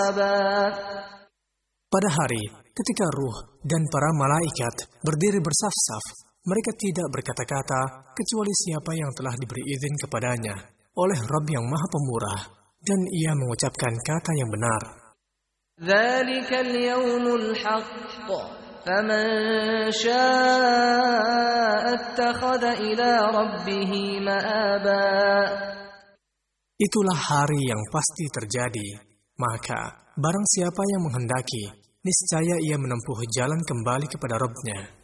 Pada hari ketika ruh dan para malaikat berdiri bersaf-saf, mereka tidak berkata-kata kecuali siapa yang telah diberi izin kepadanya oleh Rabb yang Maha Pemurah, dan ia mengucapkan kata yang benar. Dzalikal yaumul haqq, faman syaa'a ittakhadha ila rabbih ma'aba. Itulah hari yang pasti terjadi, maka barang siapa yang menghendaki, niscaya ia menempuh jalan kembali kepada Rabb-Nya.